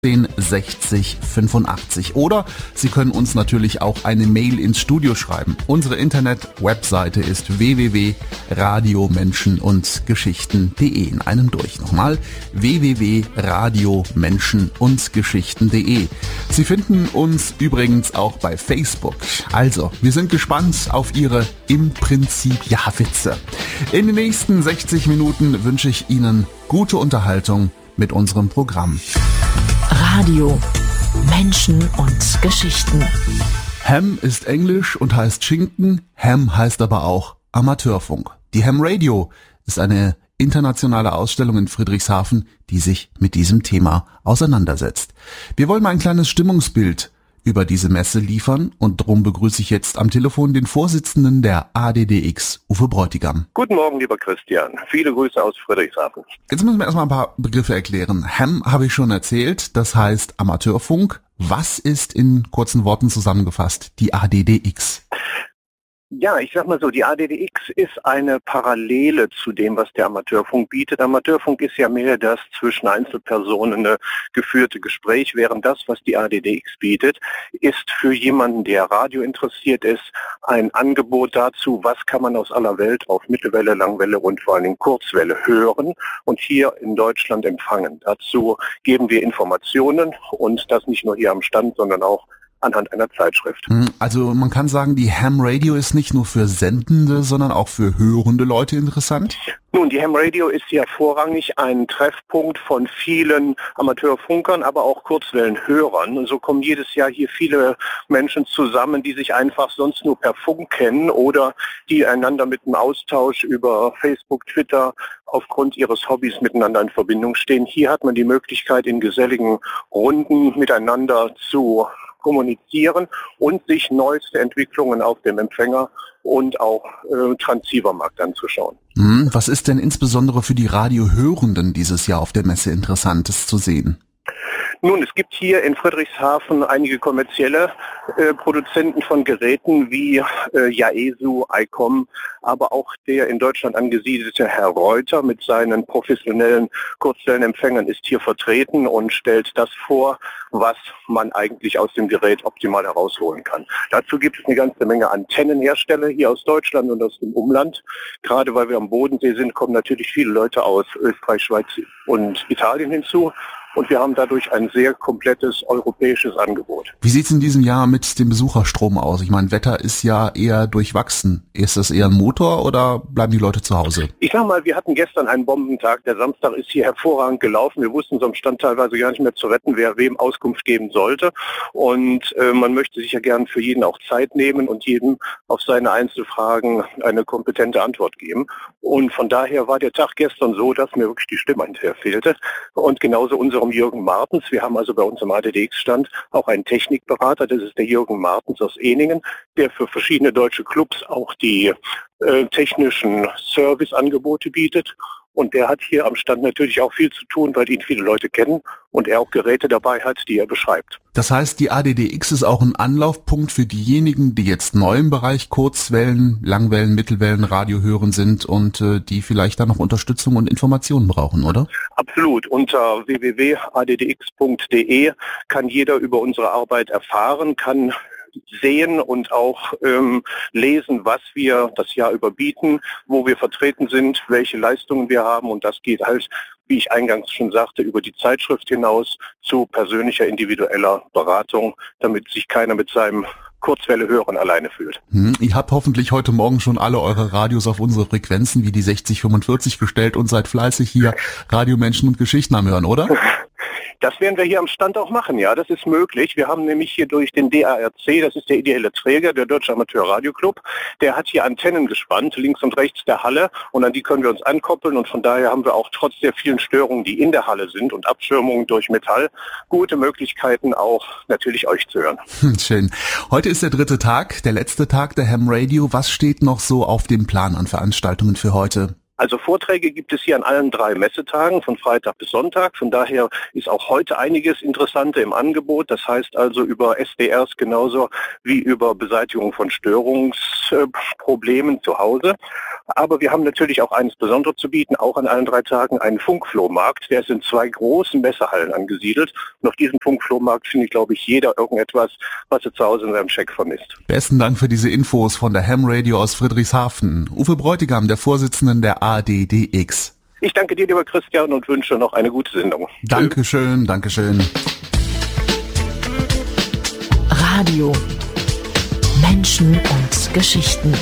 60 85. Oder Sie können uns natürlich auch eine Mail ins Studio schreiben. Unsere Internet-Webseite ist www.radiomenschenundgeschichten.de. In einem durch. Nochmal www.radiomenschenundgeschichten.de. Sie finden uns übrigens auch bei Facebook. Also, wir sind gespannt auf Ihre im Prinzip Witze. In den nächsten 60 Minuten wünsche ich Ihnen gute Unterhaltung mit unserem Programm. Radio, Menschen und Geschichten. Ham ist Englisch und heißt Schinken, Ham heißt aber auch Amateurfunk. Die Ham Radio ist eine internationale Ausstellung in Friedrichshafen, die sich mit diesem Thema auseinandersetzt. Wir wollen mal ein kleines Stimmungsbild über diese Messe liefern und darum begrüße ich jetzt am Telefon den Vorsitzenden der ADDX, Uwe Bräutigam. Guten Morgen, lieber Christian. Viele Grüße aus Friedrichshafen. Jetzt müssen wir erstmal ein paar Begriffe erklären. Ham habe ich schon erzählt, das heißt Amateurfunk. Was ist in kurzen Worten zusammengefasst die ADDX? Ja, ich sag mal so, die ADDX ist eine Parallele zu dem, was der Amateurfunk bietet. Amateurfunk ist ja mehr das zwischen Einzelpersonen geführte Gespräch, während das, was die ADDX bietet, ist für jemanden, der Radio interessiert ist, ein Angebot dazu, was kann man aus aller Welt auf Mittelwelle, Langwelle und vor allen Dingen Kurzwelle hören und hier in Deutschland empfangen. Dazu geben wir Informationen und das nicht nur hier am Stand, sondern auch anhand einer Zeitschrift. Also man kann sagen, die Ham Radio ist nicht nur für Sendende, sondern auch für hörende Leute interessant? Nun, die Ham Radio ist ja vorrangig ein Treffpunkt von vielen Amateurfunkern, aber auch Kurzwellenhörern. Und so kommen jedes Jahr hier viele Menschen zusammen, die sich einfach sonst nur per Funk kennen oder die einander mit einem Austausch über Facebook, Twitter aufgrund ihres Hobbys miteinander in Verbindung stehen. Hier hat man die Möglichkeit, in geselligen Runden miteinander zu kommunizieren und sich neueste Entwicklungen auf dem Empfänger und auch Transceivermarkt anzuschauen. Was ist denn insbesondere für die Radiohörenden dieses Jahr auf der Messe Interessantes zu sehen? Nun, es gibt hier in Friedrichshafen einige kommerzielle Produzenten von Geräten wie Yaesu, ICOM, aber auch der in Deutschland angesiedelte Herr Reuter mit seinen professionellen Kurzwellenempfängern ist hier vertreten und stellt das vor, was man eigentlich aus dem Gerät optimal herausholen kann. Dazu gibt es eine ganze Menge Antennenhersteller hier aus Deutschland und aus dem Umland. Gerade weil wir am Bodensee sind, kommen natürlich viele Leute aus Österreich, Schweiz und Italien hinzu. Und wir haben dadurch ein sehr komplettes europäisches Angebot. Wie sieht es in diesem Jahr mit dem Besucherstrom aus? Ich meine, Wetter ist ja eher durchwachsen. Ist das eher ein Motor oder bleiben die Leute zu Hause? Ich sag mal, wir hatten gestern einen Bombentag. Der Samstag ist hier hervorragend gelaufen. Wir wussten so am Stand teilweise gar nicht mehr zu retten, wer wem Auskunft geben sollte. Und man möchte sich ja gern für jeden auch Zeit nehmen und jedem auf seine Einzelfragen eine kompetente Antwort geben. Und von daher war der Tag gestern so, dass mir wirklich die Stimme hinterher fehlte. Und genauso unserem Jürgen Martens. Wir haben also bei uns im ADDX-Stand auch einen Technikberater, das ist der Jürgen Martens aus Ehningen, der für verschiedene deutsche Clubs auch die technischen Serviceangebote bietet. Und der hat hier am Stand natürlich auch viel zu tun, weil ihn viele Leute kennen und er auch Geräte dabei hat, die er beschreibt. Das heißt, die ADDX ist auch ein Anlaufpunkt für diejenigen, die jetzt neu im Bereich Kurzwellen, Langwellen, Mittelwellen, Radio hören sind und die vielleicht dann noch Unterstützung und Informationen brauchen, oder? Absolut. Unter www.addx.de kann jeder über unsere Arbeit erfahren, kann sehen und auch lesen, was wir das Jahr über bieten, wo wir vertreten sind, welche Leistungen wir haben und das geht halt, wie ich eingangs schon sagte, über die Zeitschrift hinaus zu persönlicher, individueller Beratung, damit sich keiner mit seinem Kurzwelle hören alleine fühlt. Ihr habt hoffentlich heute Morgen schon alle eure Radios auf unsere Frequenzen wie die 6045 gestellt und seid fleißig hier Radio Menschen und Geschichten am Hören, oder? Das werden wir hier am Stand auch machen, ja, das ist möglich. Wir haben nämlich hier durch den DARC, das ist der ideelle Träger, der Deutsche Amateur Radio Club, der hat hier Antennen gespannt, links und rechts der Halle und an die können wir uns ankoppeln und von daher haben wir auch trotz der vielen Störungen, die in der Halle sind und Abschirmungen durch Metall, gute Möglichkeiten auch natürlich euch zu hören. Schön. Heute ist der 3. Tag, der letzte Tag der Ham Radio. Was steht noch so auf dem Plan an Veranstaltungen für heute? Also Vorträge gibt es hier an allen 3 Messetagen, von Freitag bis Sonntag. Von daher ist auch heute einiges Interessante im Angebot. Das heißt also über SDRs genauso wie über Beseitigung von Störungsproblemen zu Hause. Aber wir haben natürlich auch eines Besonderes zu bieten, auch an allen 3 Tagen einen Funkflohmarkt. Der ist in 2 großen Messehallen angesiedelt. Und auf diesem Funkflohmarkt findet, glaube ich, jeder irgendetwas, was er zu Hause in seinem Scheck vermisst. Besten Dank für diese Infos von der Ham Radio aus Friedrichshafen. Uwe Bräutigam, der Vorsitzenden der ADDX. Ich danke dir, lieber Christian, und wünsche noch eine gute Sendung. Dankeschön, Dankeschön. Radio. Menschen und Geschichten.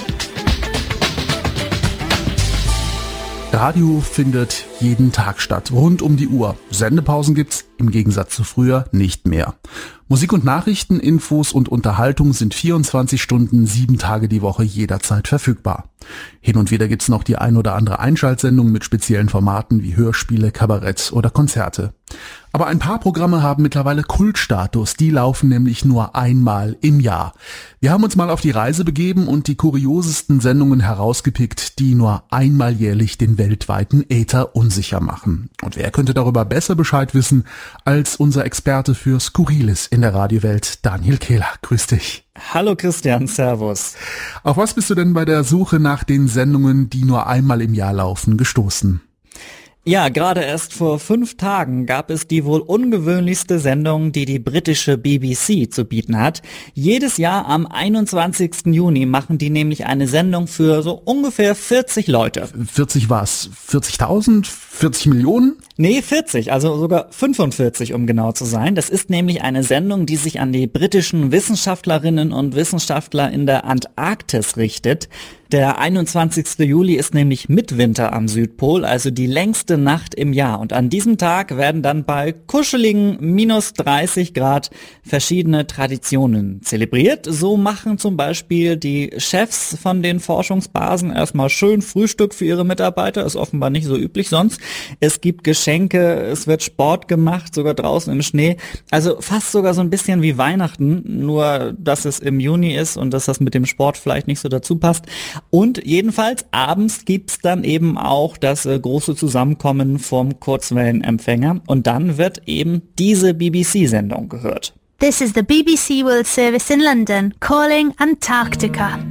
Radio findet jeden Tag statt, rund um die Uhr. Sendepausen gibt's im Gegensatz zu früher nicht mehr. Musik und Nachrichten, Infos und Unterhaltung sind 24 Stunden, 7 Tage die Woche jederzeit verfügbar. Hin und wieder gibt's noch die ein oder andere Einschaltsendung mit speziellen Formaten wie Hörspiele, Kabarett oder Konzerte. Aber ein paar Programme haben mittlerweile Kultstatus, die laufen nämlich nur einmal im Jahr. Wir haben uns mal auf die Reise begeben und die kuriosesten Sendungen herausgepickt, die nur einmal jährlich den weltweiten Äther unsicher machen. Und wer könnte darüber besser Bescheid wissen als unser Experte für Skurriles in der Radiowelt, Daniel Kehler. Grüß dich. Hallo Christian, servus. Auf was bist du denn bei der Suche nach den Sendungen, die nur einmal im Jahr laufen, gestoßen? Ja, gerade erst vor 5 Tagen gab es die wohl ungewöhnlichste Sendung, die die britische BBC zu bieten hat. Jedes Jahr am 21. Juni machen die nämlich eine Sendung für so ungefähr 40 Leute. 40 was? 40.000? 40 Millionen? Nee, 40, also sogar 45, um genau zu sein. Das ist nämlich eine Sendung, die sich an die britischen Wissenschaftlerinnen und Wissenschaftler in der Antarktis richtet. Der 21. Juli ist nämlich Mitwinter am Südpol, also die längste Nacht im Jahr. Und an diesem Tag werden dann bei kuscheligen minus 30 Grad verschiedene Traditionen zelebriert. So machen zum Beispiel die Chefs von den Forschungsbasen erstmal schön Frühstück für ihre Mitarbeiter. Ist offenbar nicht so üblich sonst. Es gibt Geschenke, es wird Sport gemacht, sogar draußen im Schnee. Also fast sogar so ein bisschen wie Weihnachten, nur dass es im Juni ist und dass das mit dem Sport vielleicht nicht so dazu passt. Und jedenfalls abends gibt's dann eben auch das große Zusammenkommen vom Kurzwellenempfänger und dann wird eben diese BBC-Sendung gehört. This is the BBC World Service in London, calling Antarctica.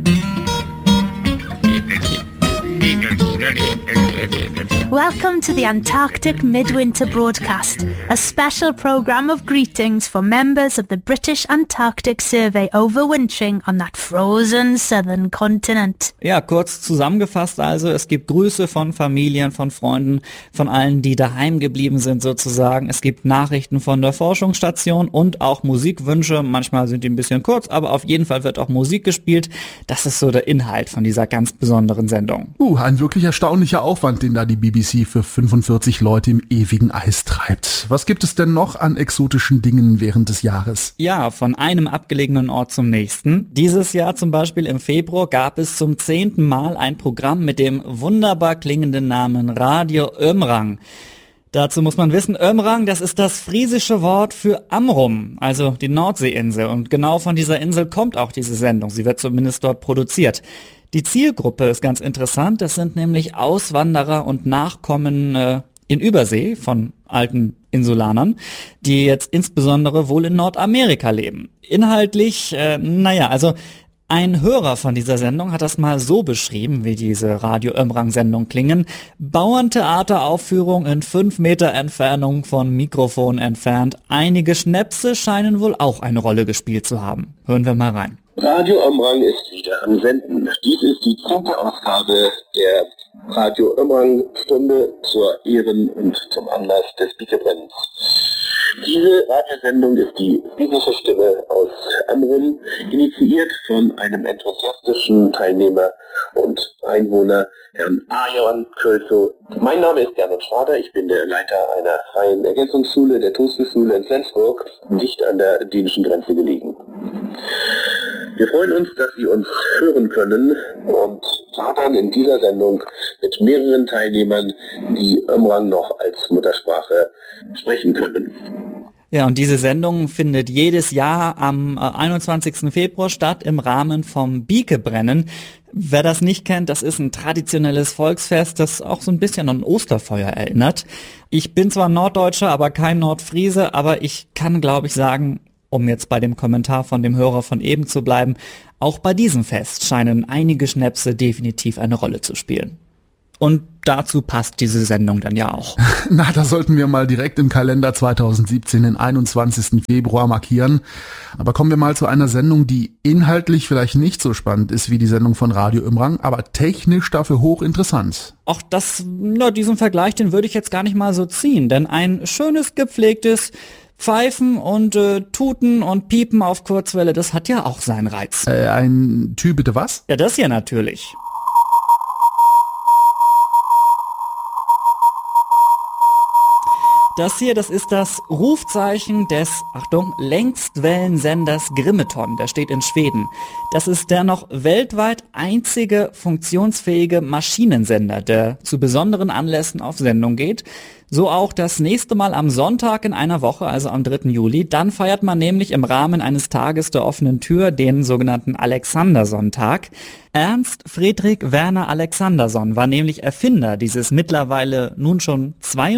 Welcome to the Antarctic Midwinter Broadcast, a special program of greetings for members of the British Antarctic Survey overwintering on that frozen southern continent. Ja, kurz zusammengefasst also, es gibt Grüße von Familien, von Freunden, von allen, die daheim geblieben sind sozusagen. Es gibt Nachrichten von der Forschungsstation und auch Musikwünsche. Manchmal sind die ein bisschen kurz, aber auf jeden Fall wird auch Musik gespielt. Das ist so der Inhalt von dieser ganz besonderen Sendung. Ein wirklich erstaunlicher Aufwand, den da die BBC für 45 Leute im ewigen Eis treibt. Was gibt es denn noch an exotischen Dingen während des Jahres? Ja, von einem abgelegenen Ort zum nächsten. Dieses Jahr zum Beispiel im Februar gab es zum 10. Mal ein Programm mit dem wunderbar klingenden Namen Radio Ömrang. Dazu muss man wissen, Ömrang, das ist das friesische Wort für Amrum, also die Nordseeinsel. Und genau von dieser Insel kommt auch diese Sendung. Sie wird zumindest dort produziert. Die Zielgruppe ist ganz interessant. Das sind nämlich Auswanderer und Nachkommen in Übersee von alten Insulanern, die jetzt insbesondere wohl in Nordamerika leben. Inhaltlich, also ein Hörer von dieser Sendung hat das mal so beschrieben, wie diese Radio-Ömrang-Sendung klingen. Bauerntheateraufführung in 5 Meter Entfernung von Mikrofon entfernt. Einige Schnäpse scheinen wohl auch eine Rolle gespielt zu haben. Hören wir mal rein. Radio Ömrang ist wieder am Senden. Dies ist die 10. Ausgabe der Radio Ömrang Stunde zur Ehren und zum Anlass des Bietebrennens. Diese Radiosendung ist die friesische Stimme aus Amrum, initiiert von einem enthusiastischen Teilnehmer und Einwohner, Herrn Arjan Kölzow. Mein Name ist Gernot Schrader, ich bin der Leiter einer freien Ergänzungsschule, der Trostschule in Flensburg, dicht an der dänischen Grenze gelegen. Wir freuen uns, dass Sie uns hören können und plaudern in dieser Sendung mit mehreren Teilnehmern, die Ömrang noch als Muttersprache sprechen können. Ja, und diese Sendung findet jedes Jahr am 21. Februar statt im Rahmen vom Bikebrennen. Wer das nicht kennt, das ist ein traditionelles Volksfest, das auch so ein bisschen an Osterfeuer erinnert. Ich bin zwar Norddeutscher, aber kein Nordfriese, aber ich kann, glaube ich, sagen, um jetzt bei dem Kommentar von dem Hörer von eben zu bleiben, auch bei diesem Fest scheinen einige Schnäpse definitiv eine Rolle zu spielen. Und dazu passt diese Sendung dann ja auch. Na, da sollten wir mal direkt im Kalender 2017 den 21. Februar markieren. Aber kommen wir mal zu einer Sendung, die inhaltlich vielleicht nicht so spannend ist wie die Sendung von Radio Imrang, aber technisch dafür hochinteressant. Auch diesen Vergleich, den würde ich jetzt gar nicht mal so ziehen, denn ein schönes, gepflegtes Pfeifen und Tuten und Piepen auf Kurzwelle, das hat ja auch seinen Reiz. Ein Tü bitte was? Ja, das hier natürlich. Das hier, das ist das Rufzeichen des, Achtung, Längstwellensenders Grimeton. Der steht in Schweden. Das ist der noch weltweit einzige funktionsfähige Maschinensender, der zu besonderen Anlässen auf Sendung geht. So auch das nächste Mal am Sonntag in einer Woche, also am 3. Juli. Dann feiert man nämlich im Rahmen eines Tages der offenen Tür den sogenannten Alexandersonntag. Ernst Friedrich Werner Alexanderson war nämlich Erfinder dieses mittlerweile nun schon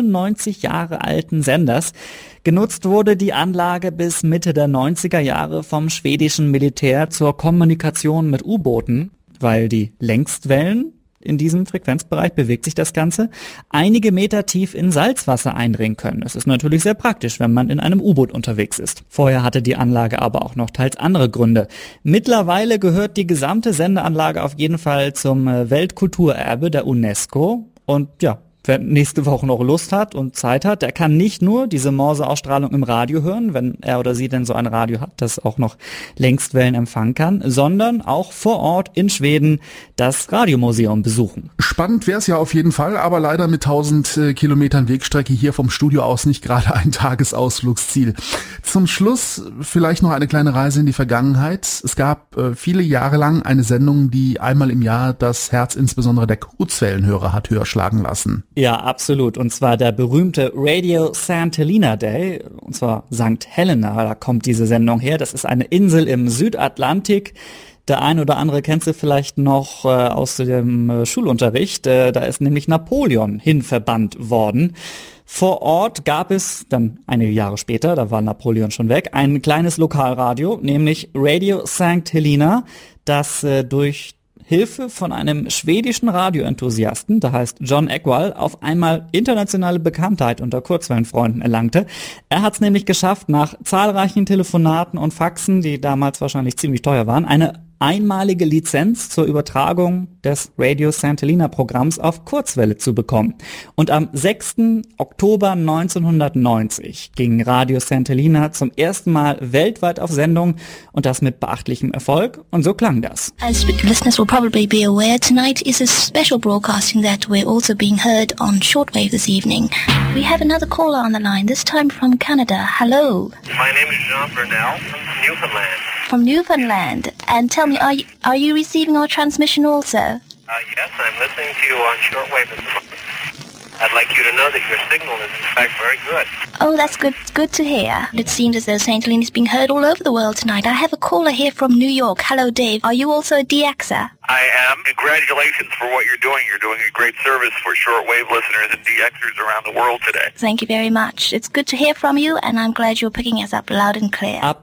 92 Jahre alten Senders. Genutzt wurde die Anlage bis Mitte der 90er Jahre vom schwedischen Militär zur Kommunikation mit U-Booten, weil die Längstwellen, in diesem Frequenzbereich bewegt sich das Ganze, einige Meter tief in Salzwasser eindringen können. Das ist natürlich sehr praktisch, wenn man in einem U-Boot unterwegs ist. Vorher hatte die Anlage aber auch noch teils andere Gründe. Mittlerweile gehört die gesamte Sendeanlage auf jeden Fall zum Weltkulturerbe der UNESCO. Und ja, wer nächste Woche noch Lust hat und Zeit hat, der kann nicht nur diese Morse-Ausstrahlung im Radio hören, wenn er oder sie denn so ein Radio hat, das auch noch Längstwellen empfangen kann, sondern auch vor Ort in Schweden das Radiomuseum besuchen. Spannend wäre es ja auf jeden Fall, aber leider mit 1000 Kilometern Wegstrecke hier vom Studio aus nicht gerade ein Tagesausflugsziel. Zum Schluss vielleicht noch eine kleine Reise in die Vergangenheit. Es gab viele Jahre lang eine Sendung, die einmal im Jahr das Herz insbesondere der Kurzwellenhörer hat höher schlagen lassen. Ja, absolut. Und zwar der berühmte Radio St. Helena Day, und zwar St. Helena, da kommt diese Sendung her. Das ist eine Insel im Südatlantik. Der ein oder andere kennt sie vielleicht noch aus dem Schulunterricht. Da ist nämlich Napoleon hinverbannt worden. Vor Ort gab es dann einige Jahre später, da war Napoleon schon weg, ein kleines Lokalradio, nämlich Radio St. Helena, das durch Hilfe von einem schwedischen Radioenthusiasten, der heißt John Ekvall, auf einmal internationale Bekanntheit unter Kurzwellenfreunden erlangte. Er hat es nämlich geschafft, nach zahlreichen Telefonaten und Faxen, die damals wahrscheinlich ziemlich teuer waren, eine einmalige Lizenz zur Übertragung des Radio St. Helena Programms auf Kurzwelle zu bekommen. Und am 6. Oktober 1990 ging Radio St. Helena zum ersten Mal weltweit auf Sendung und das mit beachtlichem Erfolg. Und so klang das. As listeners will probably be aware, tonight is a special broadcasting that we're also being heard on shortwave this evening. We have another caller on the line, this time from Canada. Hello. My name is Jean Bernal from Newfoundland. From Newfoundland. And tell me, are you receiving our transmission also? Yes, I'm listening to you on shortwave at the moment. I'd like you to know that your signal is in fact very good. Oh, that's good to hear. It seems as though St. Helena is being heard all over the world tonight. I have a caller here from New York. Hello, Dave. Are you also a DXer? I am. Congratulations for what you're doing. You're doing a great service for shortwave listeners and DXers around the world today. Thank you very much. It's good to hear from you, and I'm glad you're picking us up loud and clear. Ab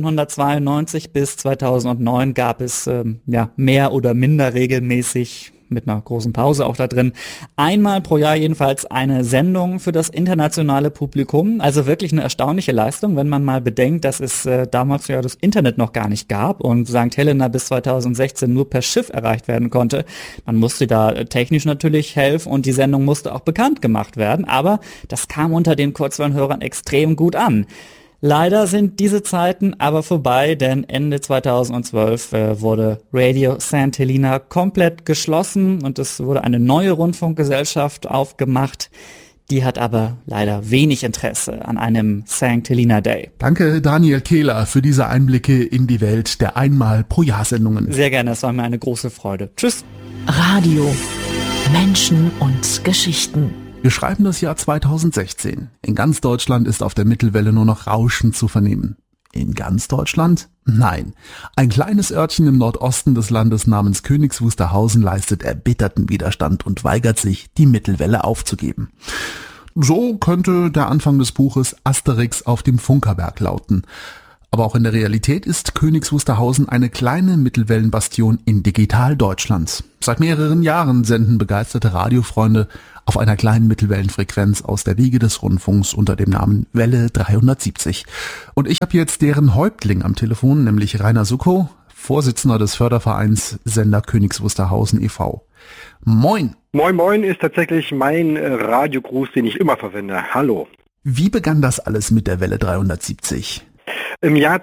1992 bis 2009 gab es mehr oder minder regelmäßig, mit einer großen Pause auch da drin, einmal pro Jahr jedenfalls eine Sendung für das internationale Publikum. Also wirklich eine erstaunliche Leistung, wenn man mal bedenkt, dass es damals ja das Internet noch gar nicht gab und St. Helena bis 2016 nur per Schiff erreicht werden konnte. Man musste da technisch natürlich helfen und die Sendung musste auch bekannt gemacht werden, aber das kam unter den Kurzwellenhörern extrem gut an. Leider sind diese Zeiten aber vorbei, denn Ende 2012 wurde Radio St. Helena komplett geschlossen und es wurde eine neue Rundfunkgesellschaft aufgemacht. Die hat aber leider wenig Interesse an einem St. Helena Day. Danke Daniel Kehler für diese Einblicke in die Welt der einmal pro Jahr Sendungen. Sehr gerne, es war mir eine große Freude. Tschüss. Radio. Menschen und Geschichten. Wir schreiben das Jahr 2016. In ganz Deutschland ist auf der Mittelwelle nur noch Rauschen zu vernehmen. In ganz Deutschland? Nein. Ein kleines Örtchen im Nordosten des Landes namens Königs Wusterhausen leistet erbitterten Widerstand und weigert sich, die Mittelwelle aufzugeben. So könnte der Anfang des Buches Asterix auf dem Funkerberg lauten. Aber auch in der Realität ist Königs Wusterhausen eine kleine Mittelwellenbastion in Digital-Deutschland. Seit mehreren Jahren senden begeisterte Radiofreunde auf einer kleinen Mittelwellenfrequenz aus der Wiege des Rundfunks unter dem Namen Welle 370. Und ich habe jetzt deren Häuptling am Telefon, nämlich Rainer Suckow, Vorsitzender des Fördervereins Sender Königs Wusterhausen e.V. Moin! Moin Moin ist tatsächlich mein Radiogruß, den ich immer verwende. Hallo! Wie begann das alles mit der Welle 370? Im Jahr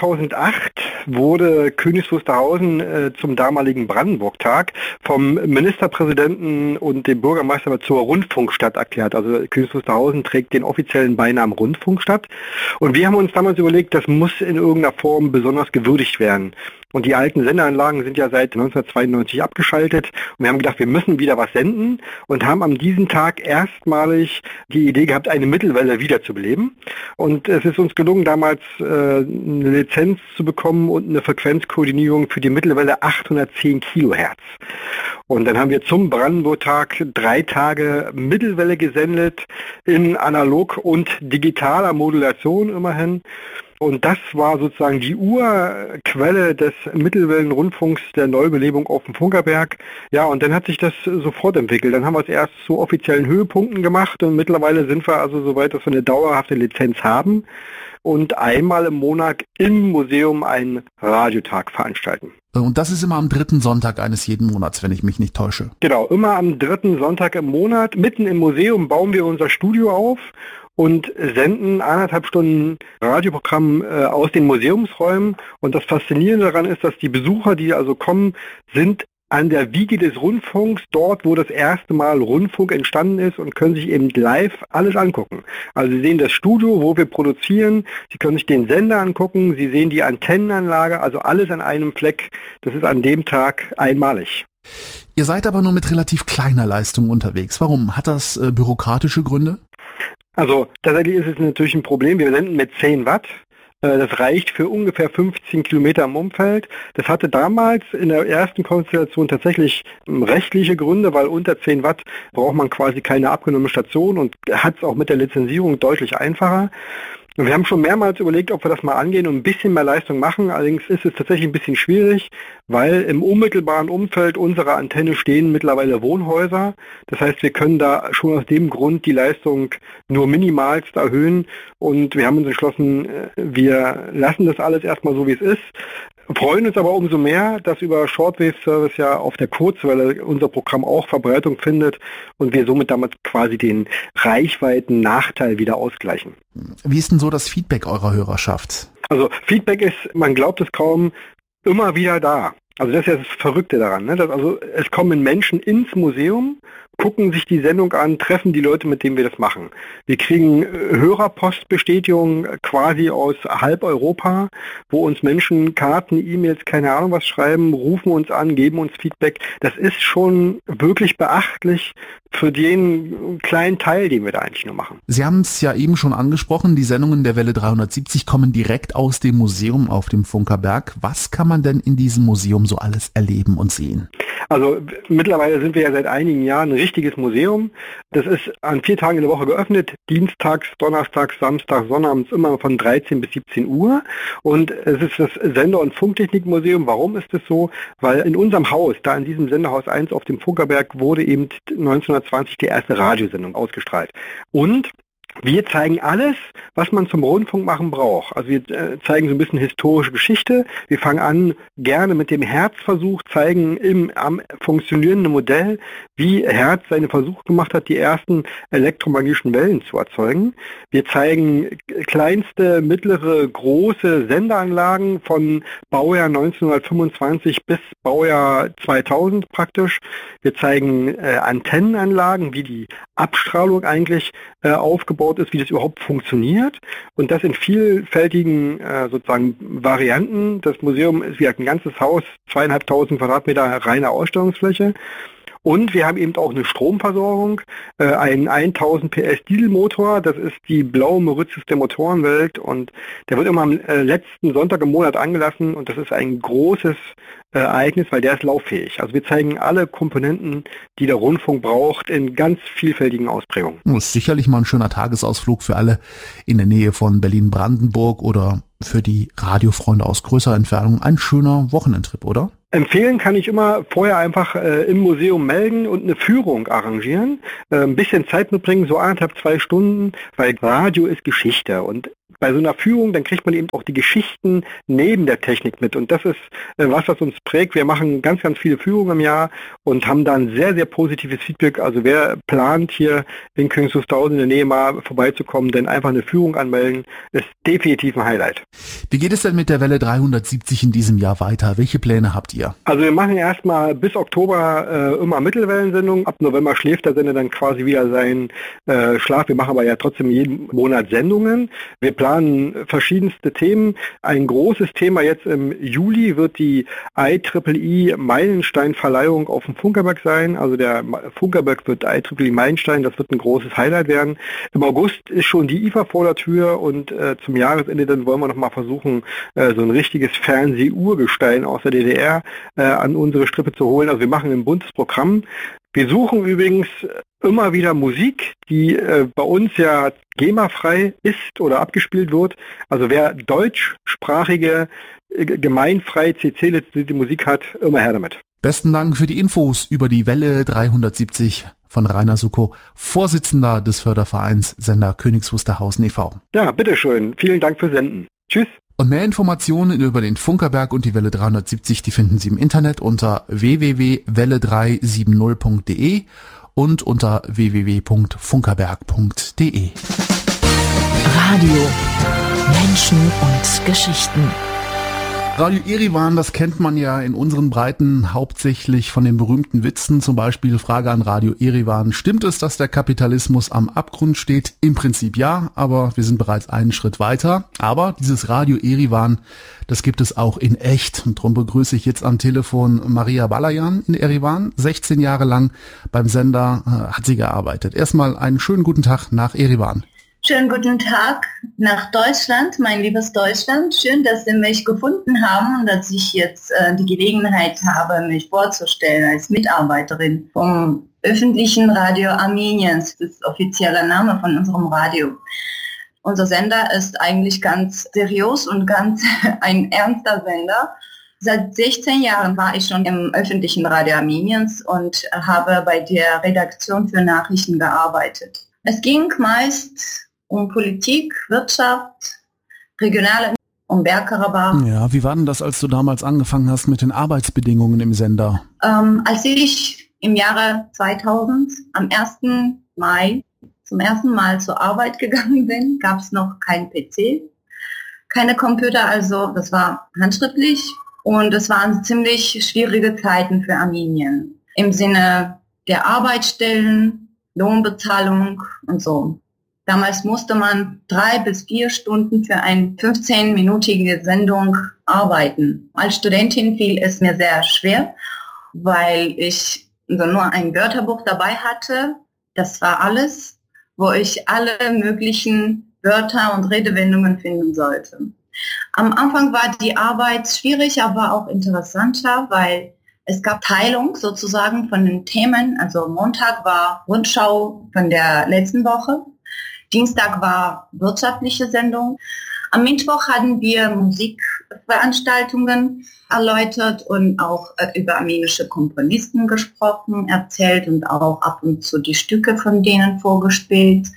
2008 wurde Königs Wusterhausen zum damaligen Brandenburg-Tag vom Ministerpräsidenten und dem Bürgermeister zur Rundfunkstadt erklärt. Also Königs Wusterhausen trägt den offiziellen Beinamen Rundfunkstadt. Und wir haben uns damals überlegt, das muss in irgendeiner Form besonders gewürdigt werden. Und die alten Sendeanlagen sind ja seit 1992 abgeschaltet. Und wir haben gedacht, wir müssen wieder was senden und haben an diesem Tag erstmalig die Idee gehabt, eine Mittelwelle wiederzubeleben. Und es ist uns gelungen, damals eine Lizenz zu bekommen und eine Frequenzkoordinierung für die Mittelwelle 810 Kilohertz. Und dann haben wir zum Brandenburg-Tag 3 Tage Mittelwelle gesendet in analog und digitaler Modulation immerhin. Und das war sozusagen die Urquelle des Mittelwellenrundfunks, der Neubelebung auf dem Funkerberg. Ja, und dann hat sich das sofort entwickelt. Dann haben wir es erst zu offiziellen Höhepunkten gemacht und mittlerweile sind wir also so weit, dass wir eine dauerhafte Lizenz haben und einmal im Monat im Museum einen Radiotag veranstalten. Und das ist immer am 3. Sonntag eines jeden Monats, wenn ich mich nicht täusche. Genau, immer am 3. Sonntag im Monat. Mitten im Museum bauen wir unser Studio auf und senden 1,5 Stunden Radioprogramm aus den Museumsräumen. Und das Faszinierende daran ist, dass die Besucher, die also kommen, sind an der Wiege des Rundfunks, dort, wo das erste Mal Rundfunk entstanden ist und können sich eben live alles angucken. Also Sie sehen das Studio, wo wir produzieren, Sie können sich den Sender angucken, Sie sehen die Antennenanlage, also alles an einem Fleck. Das ist an dem Tag einmalig. Ihr seid aber nur mit relativ kleiner Leistung unterwegs. Warum? Hat das bürokratische Gründe? Also tatsächlich ist es natürlich ein Problem. Wir senden mit 10 Watt. Das reicht für ungefähr 15 Kilometer im Umfeld. Das hatte damals in der ersten Konstellation tatsächlich rechtliche Gründe, weil unter 10 Watt braucht man quasi keine abgenommene Station und hat es auch mit der Lizenzierung deutlich einfacher. Und wir haben schon mehrmals überlegt, ob wir das mal angehen und ein bisschen mehr Leistung machen. Allerdings ist es tatsächlich ein bisschen schwierig, weil im unmittelbaren Umfeld unserer Antenne stehen mittlerweile Wohnhäuser. Das heißt, wir können da schon aus dem Grund die Leistung nur minimalst erhöhen. Und wir haben uns entschlossen, wir lassen das alles erstmal so, wie es ist. Freuen uns aber umso mehr, dass über Shortwave-Service ja auf der Kurzwelle unser Programm auch Verbreitung findet und wir somit damals quasi den Reichweiten-Nachteil wieder ausgleichen. Wie ist denn so das Feedback eurer Hörerschaft? Also Feedback ist, man glaubt es kaum, immer wieder da. Also das ist ja das Verrückte daran. Ne? Also es kommen Menschen ins Museum, gucken sich die Sendung an, treffen die Leute, mit denen wir das machen. Wir kriegen Hörerpostbestätigungen quasi aus halb Europa, wo uns Menschen Karten, E-Mails, keine Ahnung was schreiben, rufen uns an, geben uns Feedback. Das ist schon wirklich beachtlich für den kleinen Teil, den wir da eigentlich nur machen. Sie haben es ja eben schon angesprochen, die Sendungen der Welle 370 kommen direkt aus dem Museum auf dem Funkerberg. Was kann man denn in diesem Museum so alles erleben und sehen? Also mittlerweile sind wir ja seit einigen Jahren ein richtiges Museum. Das ist an 4 Tagen in der Woche geöffnet, dienstags, donnerstags, samstags, sonnabends immer von 13 bis 17 Uhr. Und es ist das Sender- und Funktechnikmuseum. Warum ist das so? Weil in unserem Haus, da in diesem Senderhaus 1 auf dem Funkerberg, wurde eben 1920 die erste Radiosendung ausgestrahlt. Und wir zeigen alles, was man zum Rundfunk machen braucht. Also wir zeigen so ein bisschen historische Geschichte. Wir fangen an gerne mit dem Hertz-Versuch, zeigen am funktionierenden Modell, wie Hertz seine Versuche gemacht hat, die ersten elektromagnetischen Wellen zu erzeugen. Wir zeigen kleinste, mittlere, große Sendeanlagen von Baujahr 1925 bis Baujahr 2000 praktisch. Wir zeigen Antennenanlagen, wie die Abstrahlung eigentlich aufgebaut ist, wie das überhaupt funktioniert und das in vielfältigen sozusagen Varianten. Das Museum ist wie ein ganzes Haus, 2500 Quadratmeter reine Ausstellungsfläche Und wir haben eben auch eine Stromversorgung, einen 1000 PS Dieselmotor, das ist die blaue Mauritius der Motorenwelt und der wird immer am letzten Sonntag im Monat angelassen und das ist ein großes Ereignis, weil der ist lauffähig. Also wir zeigen alle Komponenten, die der Rundfunk braucht, in ganz vielfältigen Ausprägungen. Das ist sicherlich mal ein schöner Tagesausflug für alle in der Nähe von Berlin-Brandenburg oder für die Radiofreunde aus größerer Entfernung ein schöner Wochenendtrip, oder? Empfehlen kann ich immer vorher einfach im Museum melden und eine Führung arrangieren, ein bisschen Zeit mitbringen, so 1,5-2 Stunden, weil Radio ist Geschichte und bei so einer Führung, dann kriegt man eben auch die Geschichten neben der Technik mit und das ist was uns prägt. Wir machen ganz, ganz viele Führungen im Jahr und haben dann sehr, sehr positives Feedback. Also wer plant hier in Königs Wusterhausen in der Nähe mal vorbeizukommen, dann einfach eine Führung anmelden, ist definitiv ein Highlight. Wie geht es denn mit der Welle 370 in diesem Jahr weiter? Welche Pläne habt ihr? Also wir machen erstmal bis Oktober immer Mittelwellensendungen. Ab November schläft der Sender dann quasi wieder seinen Schlaf. Wir machen aber ja trotzdem jeden Monat Sendungen. Wir planen verschiedenste Themen. Ein großes Thema jetzt im Juli wird die IEEE Meilenstein-Verleihung auf dem Funkerberg sein. Also der Funkerberg wird IEEE Meilenstein, das wird ein großes Highlight werden. Im August ist schon die IFA vor der Tür und zum Jahresende dann wollen wir nochmal versuchen, so ein richtiges Fernseh-Urgestein aus der DDR an unsere Strippe zu holen. Also wir machen ein buntes Programm. Wir suchen übrigens immer wieder Musik, die bei uns ja GEMA-frei ist oder abgespielt wird. Also wer deutschsprachige, gemeinfrei CC-lizenzierte Musik hat, immer her damit. Besten Dank für die Infos über die Welle 370 von Rainer Sukow, Vorsitzender des Fördervereins Sender Königs Wusterhausen e.V. Ja, bitteschön. Vielen Dank fürs Senden. Tschüss. Und mehr Informationen über den Funkerberg und die Welle 370, die finden Sie im Internet unter www.welle370.de und unter www.funkerberg.de. Radio. Menschen und Geschichten. Radio Erivan, das kennt man ja in unseren Breiten hauptsächlich von den berühmten Witzen, zum Beispiel Frage an Radio Erivan. Stimmt es, dass der Kapitalismus am Abgrund steht? Im Prinzip ja, aber wir sind bereits einen Schritt weiter. Aber dieses Radio Erivan, das gibt es auch in echt. Und darum begrüße ich jetzt am Telefon Maria Balayan in Erivan. 16 Jahre lang beim Sender hat sie gearbeitet. Erstmal einen schönen guten Tag nach Erivan. Schönen guten Tag nach Deutschland, mein liebes Deutschland. Schön, dass Sie mich gefunden haben und dass ich jetzt die Gelegenheit habe, mich vorzustellen als Mitarbeiterin vom öffentlichen Radio Armeniens. Das ist der offizielle Name von unserem Radio. Unser Sender ist eigentlich ganz seriös und ganz ein ernster Sender. Seit 16 Jahren war ich schon im öffentlichen Radio Armeniens und habe bei der Redaktion für Nachrichten gearbeitet. Es ging meist um Politik, Wirtschaft, regionale um Bergkarabach. Ja, wie war denn das, als du damals angefangen hast mit den Arbeitsbedingungen im Sender? Als ich im Jahre 2000 am 1. Mai zum ersten Mal zur Arbeit gegangen bin, gab es noch kein PC, keine Computer, also das war handschriftlich und es waren ziemlich schwierige Zeiten für Armenien im Sinne der Arbeitsstellen, Lohnbezahlung und so. Damals musste man 3 bis 4 Stunden für eine 15-minütige Sendung arbeiten. Als Studentin fiel es mir sehr schwer, weil ich nur ein Wörterbuch dabei hatte. Das war alles, wo ich alle möglichen Wörter und Redewendungen finden sollte. Am Anfang war die Arbeit schwierig, aber auch interessanter, weil es gab Teilung sozusagen von den Themen. Also Montag war Rundschau von der letzten Woche. Dienstag war wirtschaftliche Sendung. Am Mittwoch hatten wir Musikveranstaltungen erläutert und auch über armenische Komponisten gesprochen, erzählt und auch ab und zu die Stücke von denen vorgespielt.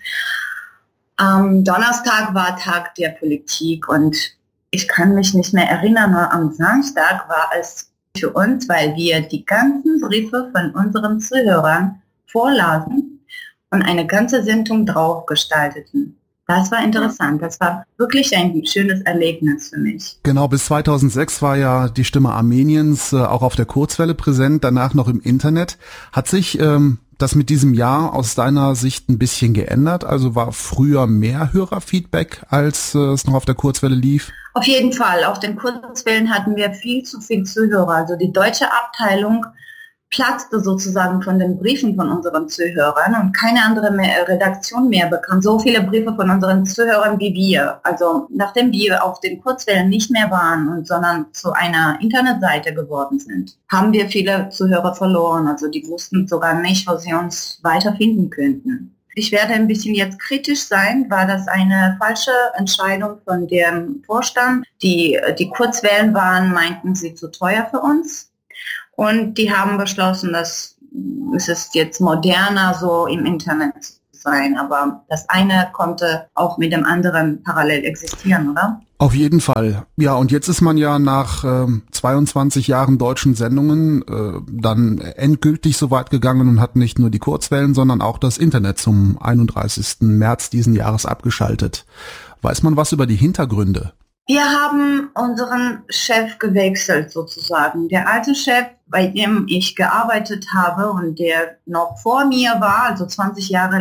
Am Donnerstag war Tag der Politik und ich kann mich nicht mehr erinnern, nur am Samstag war es für uns, weil wir die ganzen Briefe von unseren Zuhörern vorlasen und eine ganze Sendung drauf gestalteten. Das war interessant. Das war wirklich ein schönes Erlebnis für mich. Genau, bis 2006 war ja die Stimme Armeniens auch auf der Kurzwelle präsent, danach noch im Internet. Hat sich das mit diesem Jahr aus deiner Sicht ein bisschen geändert? Also war früher mehr Hörerfeedback, als es noch auf der Kurzwelle lief? Auf jeden Fall. Auf den Kurzwellen hatten wir viel zu viel Zuhörer. Also die deutsche Abteilung platzte sozusagen von den Briefen von unseren Zuhörern und keine andere Redaktion mehr bekam so viele Briefe von unseren Zuhörern wie wir. Also nachdem wir auf den Kurzwellen nicht mehr waren, sondern zu einer Internetseite geworden sind, haben wir viele Zuhörer verloren. Also die wussten sogar nicht, wo sie uns weiterfinden könnten. Ich werde ein bisschen jetzt kritisch sein. War das eine falsche Entscheidung von dem Vorstand? Die Kurzwellen waren, meinten sie, zu teuer für uns. Und die haben beschlossen, dass es ist jetzt moderner, so im Internet zu sein. Aber das eine konnte auch mit dem anderen parallel existieren, oder? Auf jeden Fall. Ja, und jetzt ist man ja nach 22 Jahren deutschen Sendungen dann endgültig so weit gegangen und hat nicht nur die Kurzwellen, sondern auch das Internet zum 31. März diesen Jahres abgeschaltet. Weiß man was über die Hintergründe? Wir haben unseren Chef gewechselt sozusagen. Der alte Chef, bei dem ich gearbeitet habe und der noch vor mir war, also 20 Jahre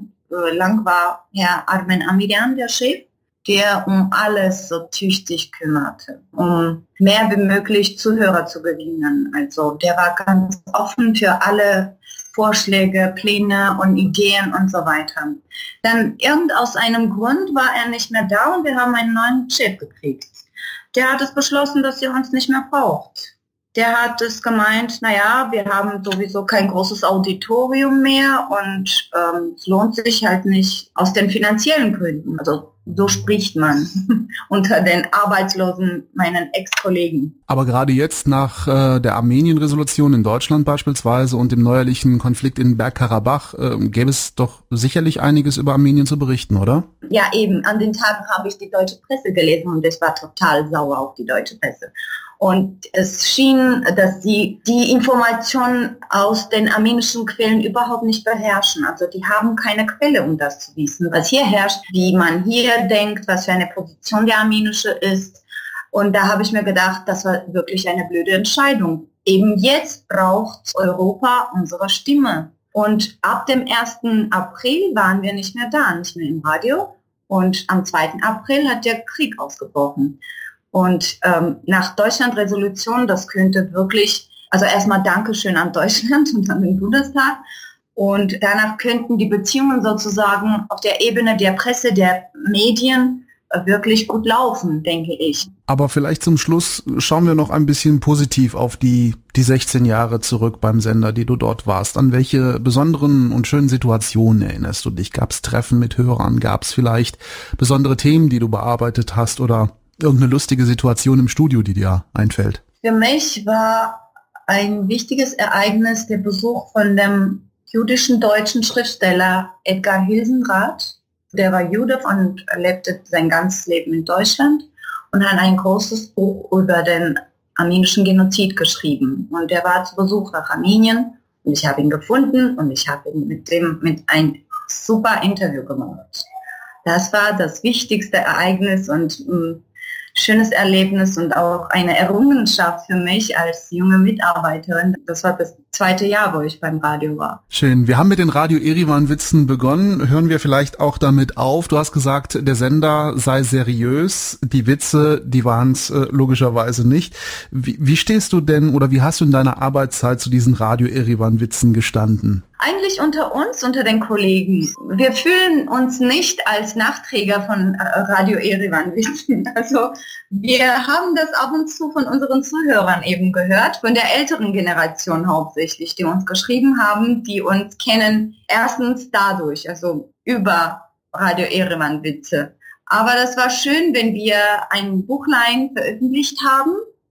lang war Herr Armen Amirian der Chef, der um alles so tüchtig kümmerte, um mehr wie möglich Zuhörer zu gewinnen. Also der war ganz offen für alle Vorschläge, Pläne und Ideen und so weiter. Dann aus einem Grund war er nicht mehr da und wir haben einen neuen Chef gekriegt. Der hat es beschlossen, dass er uns nicht mehr braucht. Der hat es gemeint, naja, wir haben sowieso kein großes Auditorium mehr und es lohnt sich halt nicht aus den finanziellen Gründen. Also so spricht man unter den Arbeitslosen, meinen Ex-Kollegen. Aber gerade jetzt nach der Armenien-Resolution in Deutschland beispielsweise und dem neuerlichen Konflikt in Bergkarabach gäbe es doch sicherlich einiges über Armenien zu berichten, oder? Ja, eben. An den Tagen habe ich die deutsche Presse gelesen und ich war total sauer auf die deutsche Presse. Und es schien, dass die Informationen aus den armenischen Quellen überhaupt nicht beherrschen. Also die haben keine Quelle, um das zu wissen, was hier herrscht, wie man hier denkt, was für eine Position der armenische ist. Und da habe ich mir gedacht, das war wirklich eine blöde Entscheidung. Eben jetzt braucht Europa unsere Stimme. Und ab dem 1. April waren wir nicht mehr da, nicht mehr im Radio. Und am 2. April hat der Krieg ausgebrochen. Und nach Deutschland-Resolution, das könnte wirklich, also erstmal Dankeschön an Deutschland und an den Bundestag. Und danach könnten die Beziehungen sozusagen auf der Ebene der Presse, der Medien wirklich gut laufen, denke ich. Aber vielleicht zum Schluss schauen wir noch ein bisschen positiv auf die 16 Jahre zurück beim Sender, die du dort warst. An welche besonderen und schönen Situationen erinnerst du dich? Gab es Treffen mit Hörern? Gab es vielleicht besondere Themen, die du bearbeitet hast oder irgendeine lustige Situation im Studio, die dir einfällt? Für mich war ein wichtiges Ereignis der Besuch von dem jüdischen deutschen Schriftsteller Edgar Hilsenrath. Der war Jude und lebte sein ganzes Leben in Deutschland und hat ein großes Buch über den armenischen Genozid geschrieben. Und der war zu Besuch nach Armenien und ich habe ihn gefunden und ich habe ihn mit ein super Interview gemacht. Das war das wichtigste Ereignis und schönes Erlebnis und auch eine Errungenschaft für mich als junge Mitarbeiterin. Das war das 2. Jahr, wo ich beim Radio war. Schön. Wir haben mit den Radio Erivan-Witzen begonnen. Hören wir vielleicht auch damit auf. Du hast gesagt, der Sender sei seriös. Die Witze, die waren es logischerweise nicht. Wie stehst du denn oder wie hast du in deiner Arbeitszeit zu diesen Radio Erivan-Witzen gestanden? Eigentlich unter uns, unter den Kollegen. Wir fühlen uns nicht als Nachträger von Radio Erivan-Witzen. Also wir haben das ab und zu von unseren Zuhörern eben gehört, von der älteren Generation hauptsächlich, die uns geschrieben haben, die uns kennen, erstens dadurch, also über Radio Erivan-Witze. Aber das war schön, wenn wir ein Buchlein veröffentlicht haben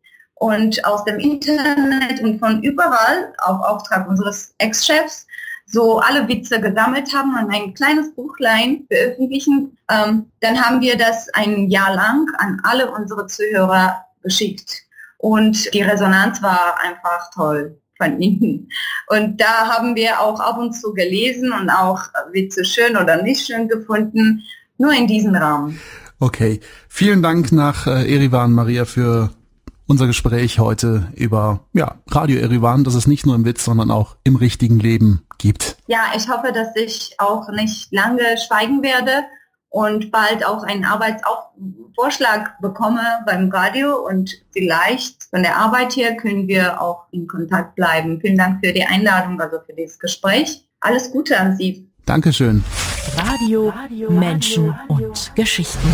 und aus dem Internet und von überall auf Auftrag unseres Ex-Chefs so alle Witze gesammelt haben und ein kleines Buchlein veröffentlichen. Dann haben wir das ein Jahr lang an alle unsere Zuhörer geschickt. Und die Resonanz war einfach toll von ihnen. Und da haben wir auch ab und zu gelesen und auch Witze schön oder nicht schön gefunden, nur in diesem Rahmen. Okay, vielen Dank nach Erivan, Maria, für unser Gespräch heute über Radio Erivan, das es nicht nur im Witz, sondern auch im richtigen Leben gibt. Ja, ich hoffe, dass ich auch nicht lange schweigen werde und bald auch einen Arbeitsvorschlag bekomme beim Radio und vielleicht von der Arbeit her können wir auch in Kontakt bleiben. Vielen Dank für die Einladung, also für dieses Gespräch. Alles Gute an Sie. Dankeschön. Radio, Menschen und Geschichten.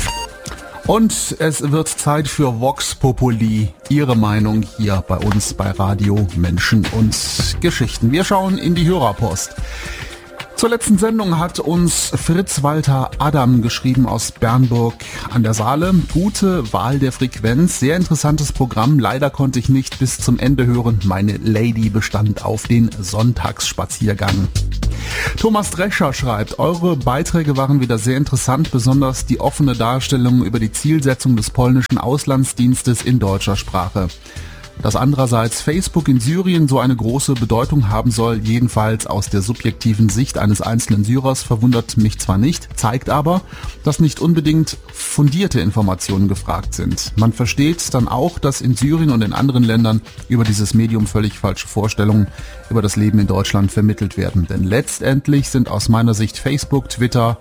Und es wird Zeit für Vox Populi, Ihre Meinung hier bei uns bei Radio, Menschen und Geschichten. Wir schauen in die Hörerpost. Zur letzten Sendung hat uns Fritz Walter Adam geschrieben aus Bernburg an der Saale. Gute Wahl der Frequenz, sehr interessantes Programm. Leider konnte ich nicht bis zum Ende hören. Meine Lady bestand auf den Sonntagsspaziergang. Thomas Drescher schreibt, eure Beiträge waren wieder sehr interessant, besonders die offene Darstellung über die Zielsetzung des polnischen Auslandsdienstes in deutscher Sprache. Dass andererseits Facebook in Syrien so eine große Bedeutung haben soll, jedenfalls aus der subjektiven Sicht eines einzelnen Syrers, verwundert mich zwar nicht, zeigt aber, dass nicht unbedingt fundierte Informationen gefragt sind. Man versteht dann auch, dass in Syrien und in anderen Ländern über dieses Medium völlig falsche Vorstellungen über das Leben in Deutschland vermittelt werden. Denn letztendlich sind aus meiner Sicht Facebook, Twitter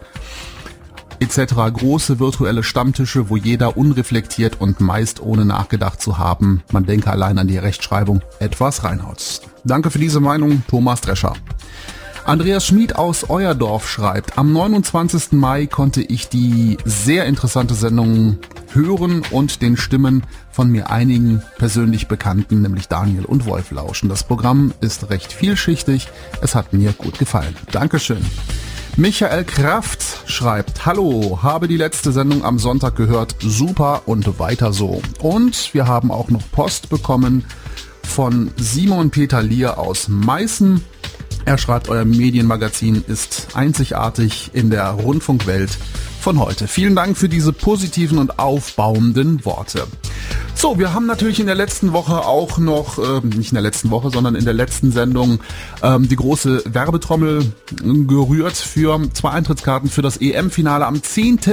etc. große virtuelle Stammtische, wo jeder unreflektiert und meist ohne nachgedacht zu haben, man denke allein an die Rechtschreibung, etwas reinhaut. Danke für diese Meinung, Thomas Drescher. Andreas Schmid aus Euerdorf schreibt, am 29. Mai konnte ich die sehr interessante Sendung hören und den Stimmen von mir einigen persönlich Bekannten, nämlich Daniel und Wolf, lauschen. Das Programm ist recht vielschichtig, es hat mir gut gefallen. Dankeschön. Michael Kraft schreibt, hallo, habe die letzte Sendung am Sonntag gehört, super und weiter so. Und wir haben auch noch Post bekommen von Simon Peter Lier aus Meißen. Er schreibt, euer Medienmagazin ist einzigartig in der Rundfunkwelt von heute. Vielen Dank für diese positiven und aufbauenden Worte. So, wir haben natürlich in der letzten Woche auch noch, nicht in der letzten Woche, sondern in der letzten Sendung die große Werbetrommel gerührt für 2 Eintrittskarten für das EM-Finale am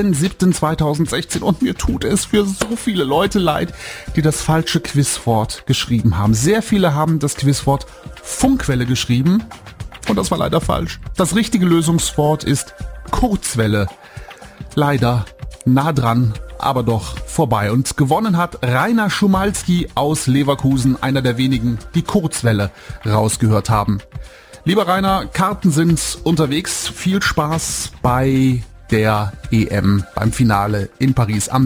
10.07.2016 und mir tut es für so viele Leute leid, die das falsche Quizwort geschrieben haben. Sehr viele haben das Quizwort Funkwelle geschrieben und das war leider falsch. Das richtige Lösungswort ist Kurzwelle. Leider nah dran, aber doch vorbei. Und gewonnen hat Rainer Schumalski aus Leverkusen, einer der wenigen, die Kurzwelle rausgehört haben. Lieber Rainer, Karten sind unterwegs. Viel Spaß bei der EM, beim Finale in Paris am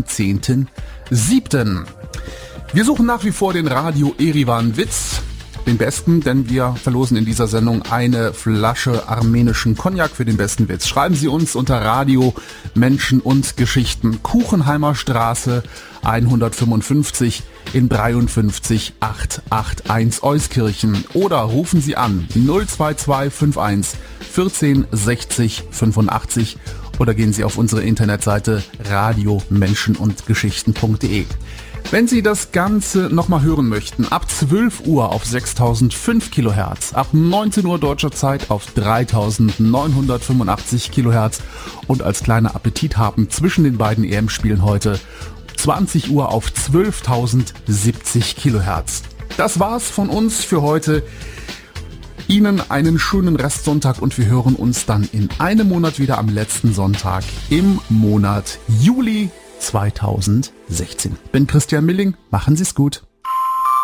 10.07. Wir suchen nach wie vor den Radio Erivan Witz, den besten, denn wir verlosen in dieser Sendung eine Flasche armenischen Cognac für den besten Witz. Schreiben Sie uns unter Radio Menschen und Geschichten, Kuchenheimer Straße 155 in 53881 Euskirchen oder rufen Sie an 02251 14 60 85 oder gehen Sie auf unsere Internetseite radiomenschenundgeschichten.de. Wenn Sie das Ganze nochmal hören möchten, ab 12 Uhr auf 6005 Kilohertz, ab 19 Uhr deutscher Zeit auf 3985 Kilohertz und als kleiner Appetit haben zwischen den beiden EM-Spielen heute 20 Uhr auf 12.070 Kilohertz. Das war's von uns für heute. Ihnen einen schönen Restsonntag und wir hören uns dann in einem Monat wieder am letzten Sonntag im Monat Juli 2016. Bin Christian Milling, machen Sie es gut.